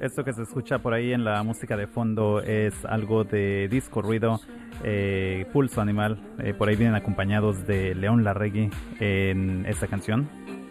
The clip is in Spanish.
Esto que se escucha por ahí en la música de fondo es algo de Disco Ruido, Pulso Animal. Por ahí vienen acompañados de León Larregui en esta canción.